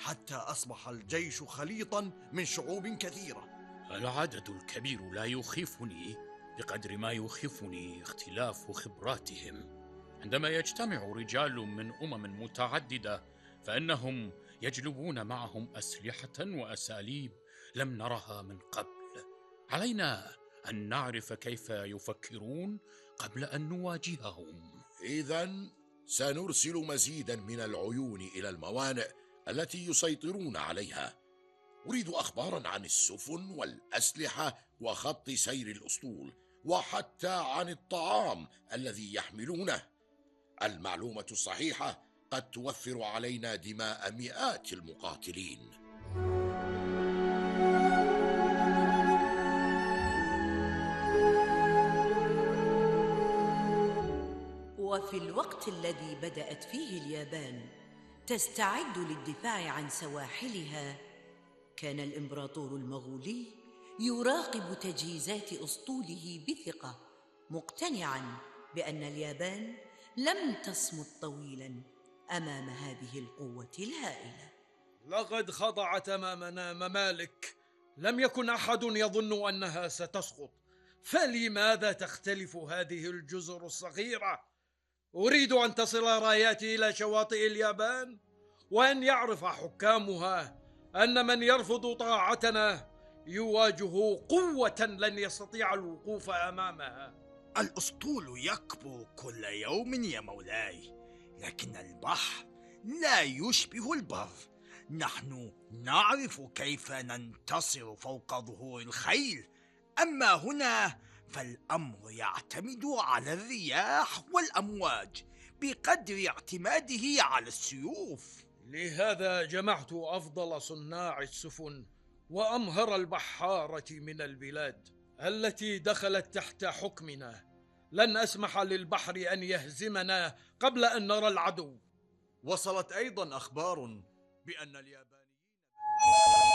حتى أصبح الجيش خليطا من شعوب كثيرة. العدد الكبير لا يخيفني بقدر ما يخيفني اختلاف خبراتهم. عندما يجتمع رجال من متعددة فإنهم يجلبون معهم أسلحة وأساليب لم نرها من قبل. علينا أن نعرف كيف يفكرون قبل أن نواجههم. إذن سنرسل مزيدا من العيون إلى الموانئ التي يسيطرون عليها. أريد أخبارا عن السفن والأسلحة وخط سير الأسطول، وحتى عن الطعام الذي يحملونه. المعلومة الصحيحة قد توفر علينا دماء مئات المقاتلين. وفي الوقت الذي بدأت فيه اليابان تستعد للدفاع عن سواحلها، كان الإمبراطور المغولي يراقب تجهيزات أسطوله بثقة، مقتنعاً بأن اليابان لم تصمت طويلاً أمام هذه القوة الهائلة. لقد خضعت أمامنا ممالك لم يكن أحد يظن أنها ستسقط، فلماذا تختلف هذه الجزر الصغيرة؟ أريد أن تصل راياتي إلى شواطئ اليابان، وأن يعرف حكامها أن من يرفض طاعتنا يواجه قوة لن يستطيع الوقوف أمامها. الأسطول يكبر كل يوم يا مولاي، لكن البحر لا يشبه البر. نحن نعرف كيف ننتصر فوق ظهور الخيل، أما هنا فالأمر يعتمد على الرياح والأمواج بقدر اعتماده على السيوف. لهذا جمعت أفضل صناع السفن وأمهر البحارة من البلاد التي دخلت تحت حكمنا. لن أسمح للبحر أن يهزمنا قبل أن نرى العدو. وصلت أيضا أخبار بأن اليابان